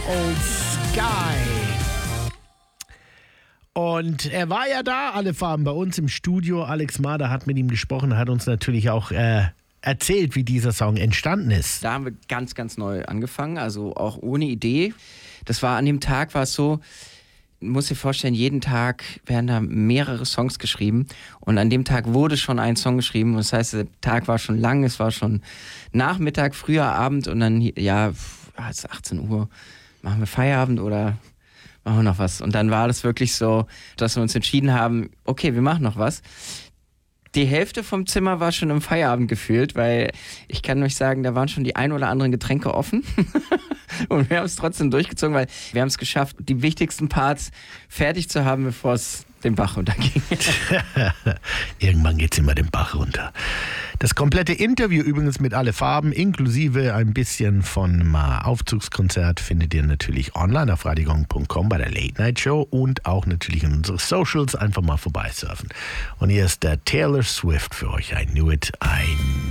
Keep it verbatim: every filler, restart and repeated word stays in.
Old Sky. Und er war ja da, alle Farben, bei uns im Studio. Alex Marder hat mit ihm gesprochen, hat uns natürlich auch äh, erzählt, wie dieser Song entstanden ist. Da haben wir ganz, ganz neu angefangen, also auch ohne Idee. Das war an dem Tag, war es so, muss dir vorstellen, jeden Tag werden da mehrere Songs geschrieben und an dem Tag wurde schon ein Song geschrieben. Das heißt, der Tag war schon lang, es war schon Nachmittag, früher Abend und dann, ja, es ist achtzehn Uhr, machen wir Feierabend oder machen wir noch was? Und dann war das wirklich so, dass wir uns entschieden haben, okay, wir machen noch was. Die Hälfte vom Zimmer war schon im Feierabend gefühlt, weil ich kann euch sagen, da waren schon die ein oder anderen Getränke offen. Und wir haben es trotzdem durchgezogen, weil wir haben es geschafft, die wichtigsten Parts fertig zu haben, bevor es den Bach runterging. Irgendwann geht es immer den Bach runter. Das komplette Interview übrigens mit Alle Farben, inklusive ein bisschen von Aufzugskonzert, findet ihr natürlich online auf radiogong punkt com bei der Late Night Show und auch natürlich in unsere Socials. Einfach mal vorbeisurfen. Und hier ist der Taylor Swift für euch. I knew it, I